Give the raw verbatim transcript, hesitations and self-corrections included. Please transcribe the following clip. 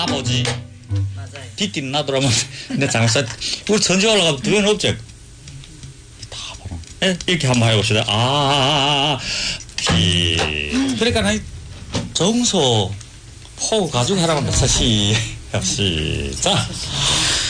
아버지. 맞아요. 뒷띠는 나더라면 내 장사 우리 전지 올라가면 두개는 없지. 다 봐라. 예? 이렇게 한번 해봅시다. 아, 비. 그러니까 정서 포 가지고 하라고 합니다. 시, 시작.